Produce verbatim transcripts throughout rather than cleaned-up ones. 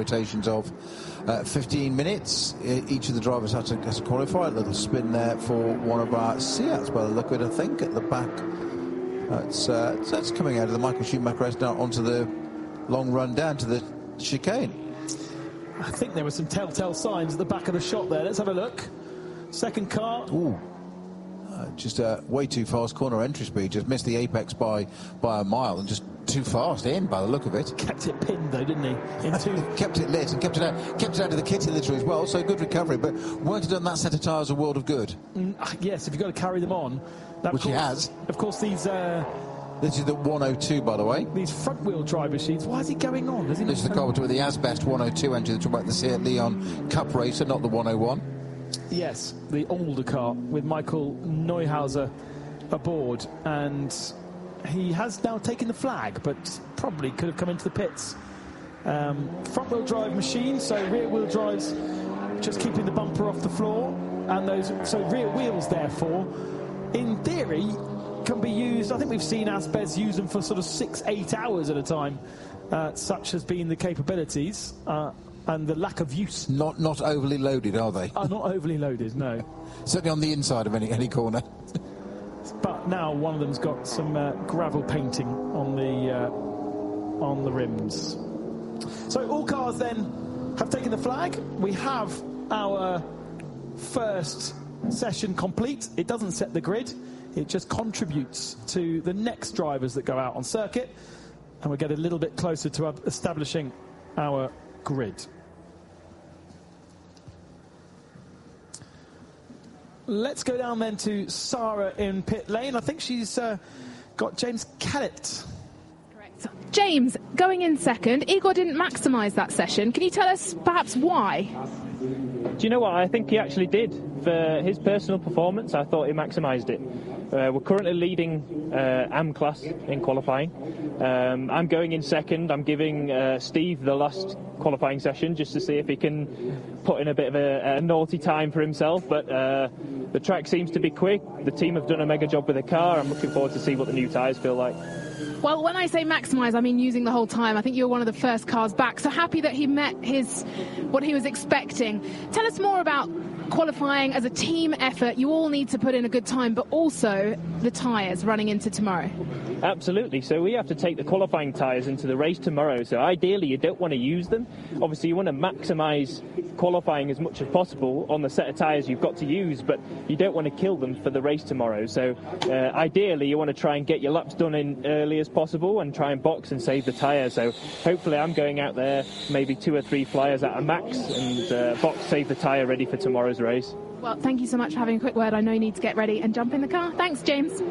rotations of uh, fifteen minutes. Each of the drivers had to, has to qualify. A little spin there for one of our Seats by the look of it, I think, at the back. That's, uh, that's coming out of the Michael Schumacher race now onto the long run down to the chicane. I think there were some telltale signs at the back of the shot there. Let's have a look. Second car. Ooh. Uh, just a way too fast corner entry speed. Just missed the apex by by a mile and just too fast in by the look of it. Kept it pinned though, didn't he? Into kept it lit and kept it out, kept it out of the kitty litter as well. So good recovery. But weren't it on that set of tyres a world of good? Mm, yes, if you've got to carry them on. That, Which course, he has. Of course, these. Uh, This is the one oh two, by the way. These front-wheel drive machines. Why is he going on? Has he this is the car with the Asbest one oh two engine. They're talking about the Seat Leon Cup Racer, not the one oh one. Yes, the older car with Michael Neuhauser aboard, and he has now taken the flag, but probably could have come into the pits. Um, front-wheel drive machine, so rear-wheel drives just keeping the bumper off the floor, and those so rear wheels, therefore, in theory, can be used. I think we've seen Asbest use them for sort of six, eight hours at a time. Uh, such has been the capabilities uh, and the lack of use. Not not overly loaded, are they? Are not overly loaded, no. Certainly on the inside of any any corner. But now one of them's got some uh, gravel painting on the uh, on the rims. So all cars then have taken the flag. We have our first session complete. It doesn't set the grid. It just contributes to the next drivers that go out on circuit, and we get a little bit closer to establishing our grid. Let's go down then to Sarah in pit lane. I think she's uh, got James Kellett. Correct. James, going in second, Igor didn't maximise that session. Can you tell us perhaps why? Do you know what? I think he actually did. For his personal performance, I thought he maximised it. Uh, we're currently leading uh, A M class in qualifying. Um, I'm going in second. I'm giving uh, Steve the last qualifying session just to see if he can put in a bit of a, a naughty time for himself. But uh, the track seems to be quick. The team have done a mega job with the car. I'm looking forward to see what the new tyres feel like. Well, when I say maximise, I mean using the whole time. I think you were one of the first cars back. So happy that he met his what he was expecting. Tell us more about qualifying as a team effort. You all need to put in a good time, but also the tyres running into tomorrow. Absolutely. So we have to take the qualifying tyres into the race tomorrow. So ideally, you don't want to use them. Obviously, you want to maximise qualifying as much as possible on the set of tyres you've got to use, but you don't want to kill them for the race tomorrow. So uh, ideally, you want to try and get your laps done in early as possible and try and box and save the tyres. So hopefully, I'm going out there maybe two or three flyers at a max and uh, box, save the tyre ready for tomorrow's race. Well, thank you so much for having a quick word. I know you need to get ready and jump in the car. Thanks, James.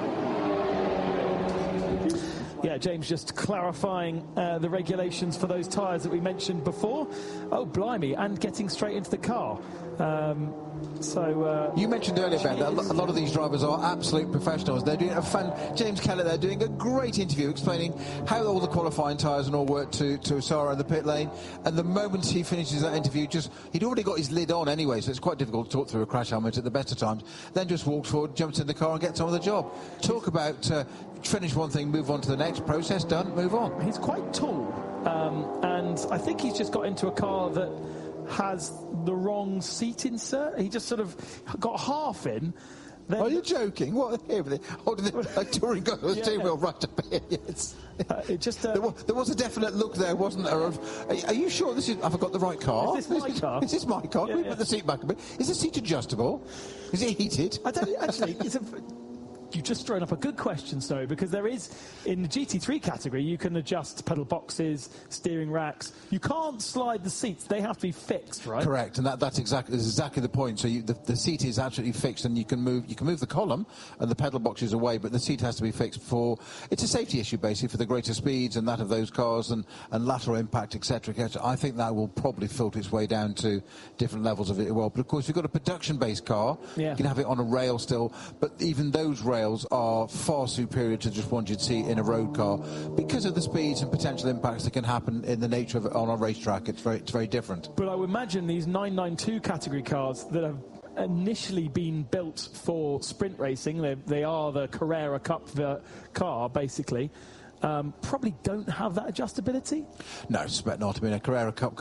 Yeah, James just clarifying uh, the regulations for those tyres that we mentioned before. Oh, blimey, and getting straight into the car. Um, so uh, you mentioned earlier, Ben, that a lot of these drivers are absolute professionals. They're doing a fun. James Kellett, they're doing a great interview explaining how all the qualifying tyres and all work to to Sarah in the pit lane. And the moment he finishes that interview, just he'd already got his lid on anyway, so it's quite difficult to talk through a crash helmet at the best of times. Then just walks forward, jumps in the car, and gets on with the job. Talk about uh, finish one thing, move on to the next. Process done, move on. He's quite tall, um, and I think he's just got into a car that has the wrong seat insert. He just sort of got half in. Then Are you joking? What? Here with it. Holding the touring car with yeah. steering wheel right up here. Yes. Uh, it just, uh, there, was, there was a definite look there, wasn't there? Of, are, are you sure this is? Have I got the right car? Is this my car? Is this my car? Yeah, Can we yeah. put the seat back a bit? Is the seat adjustable? Is it heated? I don't actually. It's a, You've just thrown up a good question, Snowy, because there is, in the G T three category, you can adjust pedal boxes, steering racks. You can't slide the seats. They have to be fixed, right? Correct, and that, that's exactly that's exactly the point. So you, the, the seat is absolutely fixed, and you can move you can move the column and the pedal boxes away, but the seat has to be fixed for. It's a safety issue, basically, for the greater speeds and that of those cars and, and lateral impact, et cetera, et cetera. I think that will probably filter its way down to different levels of it. Well, but of course, if you've got a production-based car, yeah. you can have it on a rail still, but even those rails are far superior to just one you'd see in a road car because of the speeds and potential impacts that can happen in the nature of it on a racetrack. It's very, it's very different. But I would imagine these nine ninety-two category cars that have initially been built for sprint racing, they, they are the Carrera Cup car, basically, um, probably don't have that adjustability. No, I suspect not. I mean, a Carrera Cup